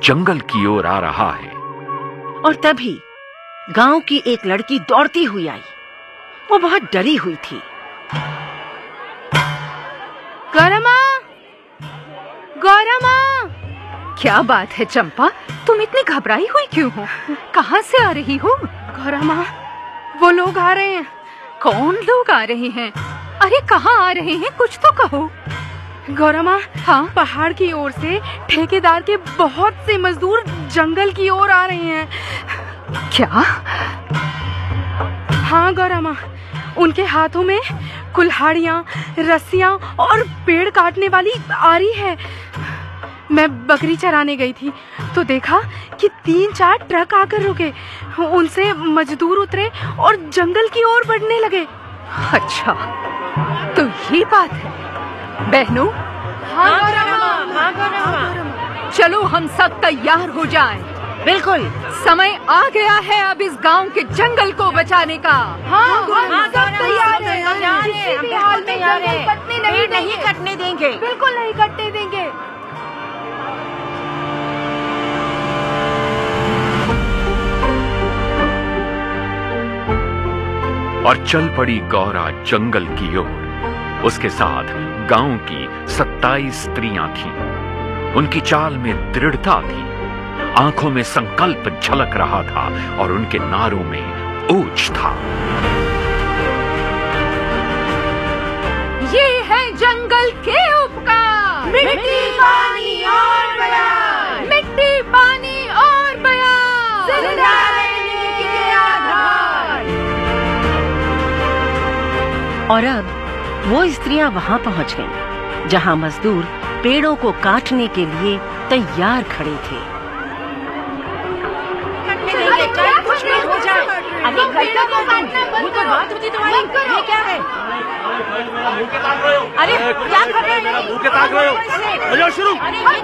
जंगल की ओर आ रहा है। और तभी गांव की एक लड़की दौड़ती हुई आई। वो बहुत डरी हुई थी। गौरमा, गौरमा! क्या बात है चंपा, तुम इतनी घबराई हुई क्यों हो? कहाँ से आ रही हो? गौरमा, वो लोग आ रहे हैं। कौन लोग आ रहे हैं? अरे कहाँ आ रहे हैं, कुछ तो कहो। गौरमा, हाँ, पहाड़ की ओर से ठेकेदार के बहुत से मजदूर जंगल की ओर आ रहे हैं। क्या? हाँ गौरमा, उनके हाथों में कुल्हाड़ियाँ, रस्सियाँ और पेड़ काटने वाली आरी है। मैं बकरी चराने गई थी तो देखा कि 3-4 ट्रक आकर रुके। उनसे मजदूर उतरे और जंगल की ओर बढ़ने लगे। अच्छा, तो ये बात है बहनों। हाँ गौरमा, चलो हम सब तैयार हो जाएं। बिल्कुल, समय आ गया है अब इस गांव के जंगल को बचाने का। हाँ, सब तैयार हैं। किसी भी हाल में जंगल कटने नहीं कटने देंगे। बिल्कुल नहीं कटने देंगे। और चल पड़ी गौरा जंगल की ओर। उसके साथ गांव की 27 स्त्रियां थीं। उनकी चाल में दृढ़ता थी, आंखों में संकल्प झलक रहा था और उनके नारों में ओज था। ये है जंगल के उपकार, मिट्टी, पानी और बयान, मिट्टी, पानी और बयान, जिंदा रहने के आधार। और अब वो स्त्रियां वहां पहुंच गईं, जहां मजदूर पेड़ों को काटने के लिए तैयार खड़े थे। कुछ नहीं हो जाए। अभी पेड़ों को काटना बंद करो। बात होती तुम्हारी, ये क्या है? अरे क्या कर रहे हो? मुंह के ताक रहे हो? बजाओ शुरू।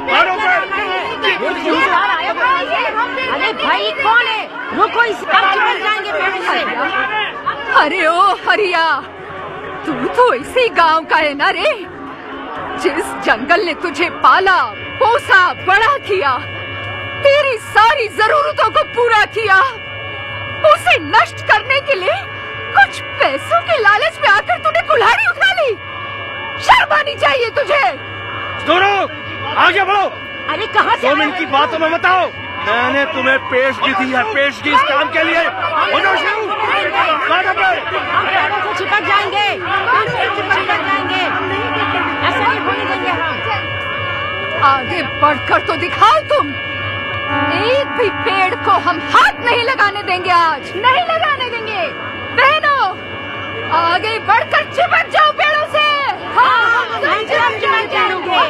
अरे भाई कौन है? रुको, इस काम चिपक जाएंगे पेड़ों से। अरे ओ हरिया, तू तो इसी गांव का है ना रे, जिस जंगल ने तुझे पाला, पोसा, बड़ा किया, तेरी सारी जरूरतों को पूरा किया। उसे नष्ट करने के लिए कुछ पैसों के लालच में आकर तूने कुल्हाड़ी उठा ली। शर्म आनी चाहिए तुझे। आगे बढ़ो। अरे कहाँ से? 2 मिनट की बातों में बताओ। मैंने तुम्हें पेशगी दी है, पेशगी इस काम के लिए। हो जाओ शुरू। हम पेड़ों से चिपक जाएंगे, चिपक जाएंगे। ऐसा नहीं होने देंगे हम। आगे बढ़कर तो दिखाओ तुम। एक भी पेड़ को हम हाथ नहीं लगाने देंगे, आज नहीं लगाने देंगे। बहनों, आगे बढ़कर चिपक जाओ पेड़ों से। हाँ, नहीं चिपक जाएंगे।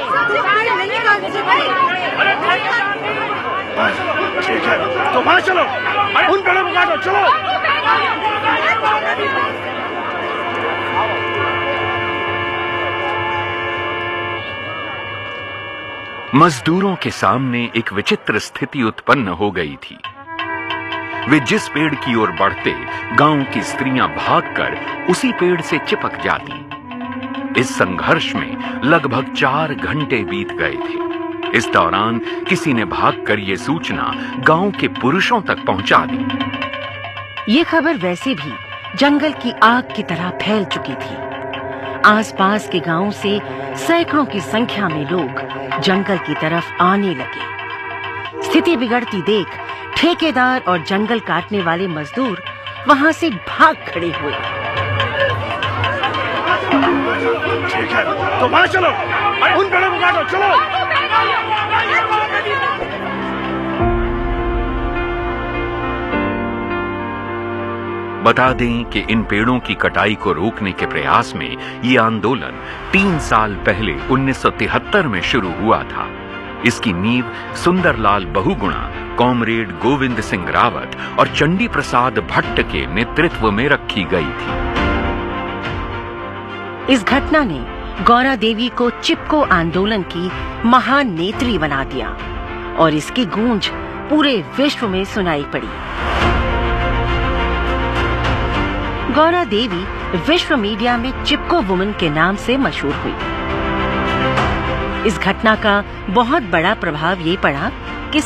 ठीक है, तो वहाँ चलो, उन पेड़ों को काटो, चलो। मजदूरों के सामने एक विचित्र स्थिति उत्पन्न हो गई थी। वे जिस पेड़ की ओर बढ़ते, गांव की स्त्रियां भागकर उसी पेड़ से चिपक जाती। इस संघर्ष में लगभग 4 घंटे बीत गए थे। इस दौरान किसी ने भागकर ये सूचना गांव के पुरुषों तक पहुंचा दी। ये खबर वैसे भी जंगल की आग की तरह फैल चुकी थी। आसपास के गांवों से सैकड़ों की संख्या में लोग जंगल की तरफ आने लगे। स्थिति बिगड़ती देख ठेकेदार और जंगल काटने वाले मजदूर वहां से भाग खड़े हुए। ठीक है, तो वहाँ चलो, उन पेड़ों को काटो, चलो। बता दें कि इन पेड़ों की कटाई को रोकने के प्रयास में ये आंदोलन 3 साल पहले 1973 में शुरू हुआ था। इसकी नींव सुंदरलाल बहुगुणा, कॉमरेड गोविंद सिंह रावत और चंडी प्रसाद भट्ट के नेतृत्व में रखी गई थी। इस घटना ने गौरा देवी को चिपको आंदोलन की महान नेत्री बना दिया और इसकी गूंज पूरे विश्व में सुनाई पड़ी। गौरा देवी विश्व मीडिया में चिपको वुमन के नाम से मशहूर हुई। इस घटना का बहुत बड़ा प्रभाव ये पड़ा